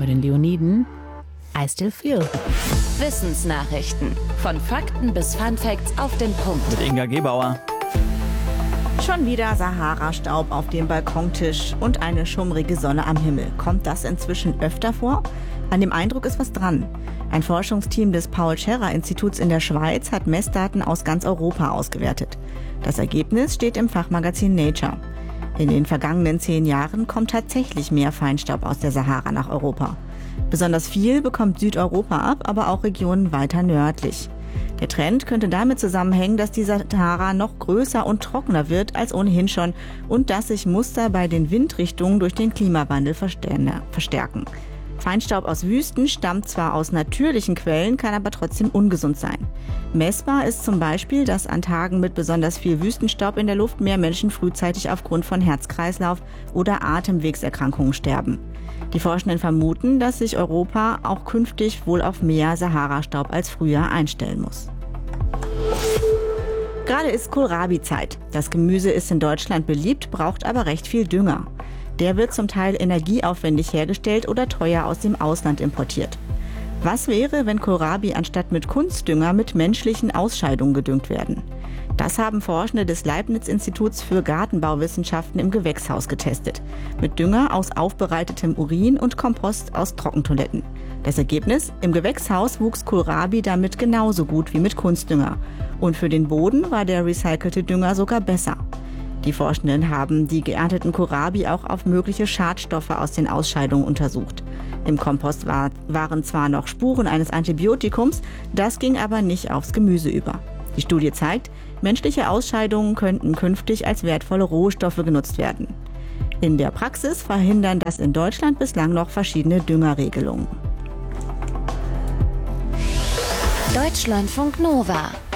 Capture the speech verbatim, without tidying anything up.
den Leoniden, I Still Feel. Wissensnachrichten. Von Fakten bis Funfacts auf den Punkt. Mit Inga Gebauer. Schon wieder Sahara-Staub auf dem Balkontisch und eine schummrige Sonne am Himmel. Kommt das inzwischen öfter vor? An dem Eindruck ist was dran. Ein Forschungsteam des Paul-Scherrer-Instituts in der Schweiz hat Messdaten aus ganz Europa ausgewertet. Das Ergebnis steht im Fachmagazin Nature. In den vergangenen zehn Jahren kommt tatsächlich mehr Feinstaub aus der Sahara nach Europa. Besonders viel bekommt Südeuropa ab, aber auch Regionen weiter nördlich. Der Trend könnte damit zusammenhängen, dass die Sahara noch größer und trockener wird als ohnehin schon und dass sich Muster bei den Windrichtungen durch den Klimawandel verstärken. Feinstaub aus Wüsten stammt zwar aus natürlichen Quellen, kann aber trotzdem ungesund sein. Messbar ist zum Beispiel, dass an Tagen mit besonders viel Wüstenstaub in der Luft mehr Menschen frühzeitig aufgrund von Herz-Kreislauf- oder Atemwegserkrankungen sterben. Die Forschenden vermuten, dass sich Europa auch künftig wohl auf mehr Sahara-Staub als früher einstellen muss. Gerade ist Kohlrabi-Zeit. Das Gemüse ist in Deutschland beliebt, braucht aber recht viel Dünger. Der wird zum Teil energieaufwendig hergestellt oder teuer aus dem Ausland importiert. Was wäre, wenn Kohlrabi anstatt mit Kunstdünger mit menschlichen Ausscheidungen gedüngt werden? Das haben Forschende des Leibniz-Instituts für Gartenbauwissenschaften im Gewächshaus getestet. Mit Dünger aus aufbereitetem Urin und Kompost aus Trockentoiletten. Das Ergebnis? Im Gewächshaus wuchs Kohlrabi damit genauso gut wie mit Kunstdünger. Und für den Boden war der recycelte Dünger sogar besser. Die Forschenden haben die geernteten Kohlrabi auch auf mögliche Schadstoffe aus den Ausscheidungen untersucht. Im Kompost war, waren zwar noch Spuren eines Antibiotikums, das ging aber nicht aufs Gemüse über. Die Studie zeigt, menschliche Ausscheidungen könnten künftig als wertvolle Rohstoffe genutzt werden. In der Praxis verhindern das in Deutschland bislang noch verschiedene Düngerregelungen. Deutschlandfunk Nova